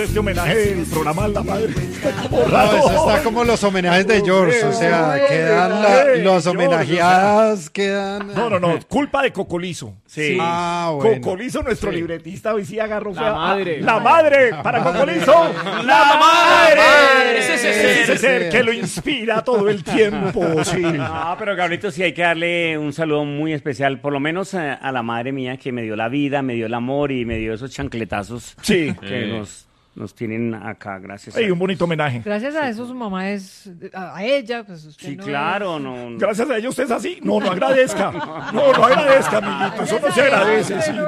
este homenaje del programa a la madre. No, eso está como los homenajes de George, o sea, quedan los homenajeadas, quedan... No, culpa de Cocolizo. Sí. Bueno. Cocolizo, nuestro libretista, hoy sí agarró La madre. La madre, para Cocolizo. ¡La madre! Ese ser que lo inspira todo el tiempo, sí. No, pero Gabrielito, sí hay que darle un saludo muy especial, por lo menos a la madre mía que me dio la vida, me dio el amor y me dio esos chancletazos Sí. que nos tienen acá, gracias. Ey, un bonito homenaje. Gracias a eso su mamá es... A ella, pues usted Sí, no claro, es- no. Gracias a ellos usted es así. No agradezca. No agradezca, amiguito. Eso no se agradece. Sí, no.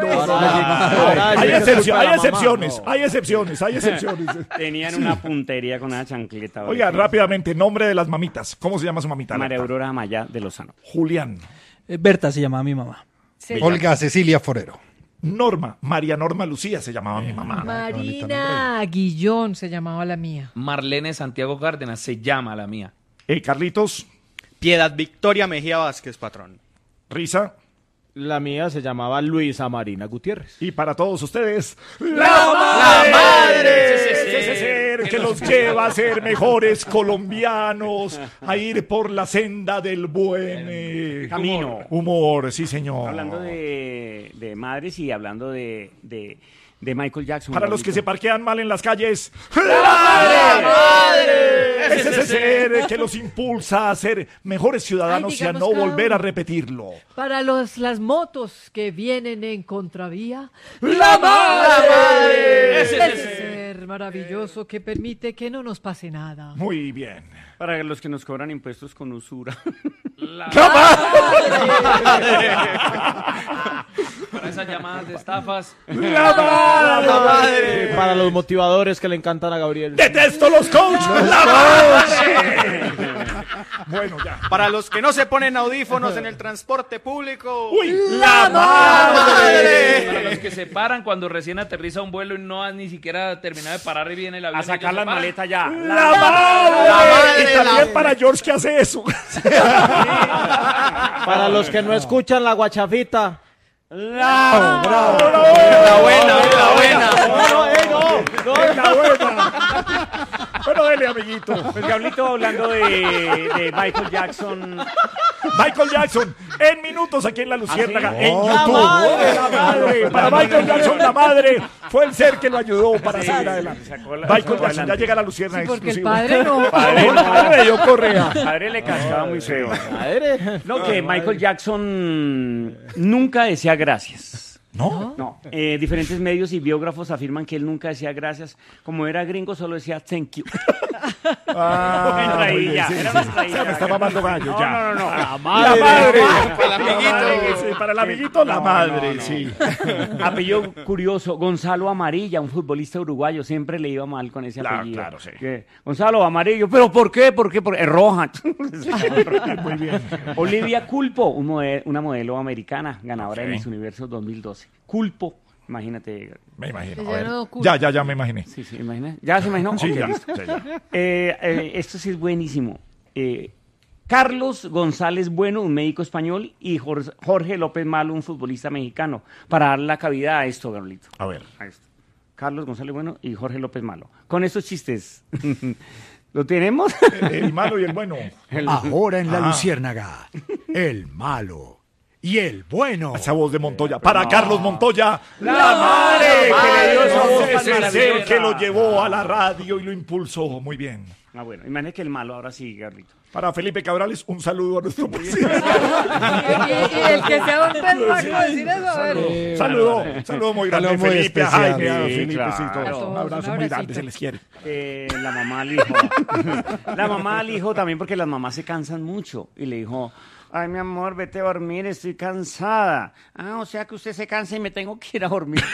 Hay excepciones. Tenían una puntería con una chancleta. Oiga, rápidamente, nombre de las mamitas. ¿Cómo se llama su mamita? María Aurora Amaya de Lozano. Julián. Berta se llamaba mi mamá. Sí. Olga Cecilia Forero. Norma. María Norma Lucía se llamaba mi mamá. Marina Guillón se llamaba la mía. Marlene Santiago Cárdenas se llama la mía. Carlitos. Piedad Victoria Mejía Vázquez, patrón. Risa. La mía se llamaba Luisa Marina Gutiérrez. Y para todos ustedes, ¡La madre! Ese ser que los lleva a ser mejores colombianos, a ir por la senda del buen camino. Humor, sí, señor. Hablando de madres y hablando de Michael Jackson. Para los que se parquean mal en las calles, ¡La madre! es ese ser que los impulsa a ser mejores ciudadanos y a digamos no cada volver a uno. repetirlo. Para las motos que vienen en contravía, ¡La madre! ese ser maravilloso que permite que no nos pase nada. Muy bien. Para los que nos cobran impuestos con usura. Para esas llamadas de estafas. ¡La madre! Para los motivadores que le encantan a Gabriel. ¡Detesto los coaches! ¡La madre! Bueno, ya. Para los que no se ponen audífonos en el transporte público. ¡Uy! ¡La madre! Para los que se paran cuando recién aterriza un vuelo y no han ni siquiera terminado de parar y viene el avión. A sacar las maletas ya. ¡La madre! Y también para George que hace eso. Para los que no escuchan la guachafita. ¡La buena. Bueno, dele, amiguito. Pues Gablito, hablando de Michael Jackson. Michael Jackson, en minutos aquí en La Luciérnaga, ¿Ah, sí? en YouTube. La madre. Para Michael Jackson, la madre fue el ser que lo ayudó para seguir adelante. Michael Jackson ya llega a La Luciérnaga Sí, porque el exclusivo. padre no. El padre le dio correa. Padre le cascaba muy feo. No, que Michael Jackson nunca decía gracias. ¿No? No, diferentes medios y biógrafos afirman que él nunca decía gracias. Como era gringo, solo decía thank you. Ah, Era muy bien, ya, sí, era sí. más Se traída. me está mamando gallo, ya. No. La madre. Para el amiguito. Sí, para el amiguito, la madre, sí. Apellido curioso, Gonzalo Amarilla, un futbolista uruguayo, siempre le iba mal con ese apellido. Claro, sí. Que, Gonzalo Amarillo, ¿pero por qué? Porque es roja. Muy bien. Olivia Culpo, una modelo americana, ganadora de Miss Universo 2012. Culpo, imagínate. Me imagino. Se A ver. llenó culo. Ya me imaginé. Sí, imagina. ¿Ya se imaginó? Sí, Ok, ya. listo. Sí, ya. Esto sí es buenísimo. Carlos González Bueno, un médico español, y Jorge López Malo, un futbolista mexicano, para dar la cabida a esto, Gabrielito. A ver. A esto. Carlos González Bueno y Jorge López Malo. Con estos chistes. ¿Lo tenemos? El malo y el bueno. Ahora en La Luciérnaga, el malo y el bueno. Esa voz de Montoya. Para Carlos Montoya, la madre que le dio esa voz, ese ser que lo llevó a la radio y lo impulsó. Muy bien. Ah, bueno, imagínate que el malo ahora sí, Gabrielito. Para Felipe Cabrales, un saludo a nuestro presidente. Y el que sea un pendejo decir eso, a ver. Saludo muy grande a Saludo muy Felipe, a especial. Jaime, a Sí, Felipe, claro. sí, todos. A todos, Un abrazo un muy grande, abracito. se les quiere. La mamá al hijo. La mamá al hijo también, porque las mamás se cansan mucho. Y le dijo, ay, mi amor, vete a dormir, estoy cansada. Ah, o sea que usted se cansa y me tengo que ir a dormir.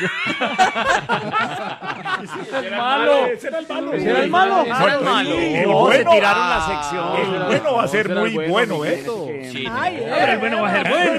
El malo. Ese era el malo. ¿Ese era el malo? Sí, Era el malo. el No, se bueno. tiraron la sección. El bueno va a ser Será muy el bueno, amiguito. ¿eh? Ay, El bueno va a ser bueno.